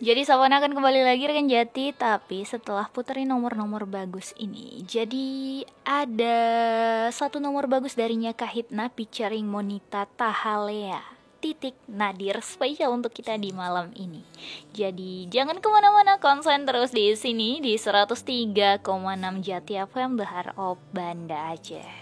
Jadi Sawana akan kembali lagi rekan Jati, tapi setelah puterin nomor-nomor bagus ini. Jadi ada satu nomor bagus darinya Kahitna featuring Monita Tahalea titik Nadir spesial untuk kita di malam ini. Jadi jangan kemana-mana, konsen terus di sini di 103,6 Jati FM The Heart of Banda Aceh.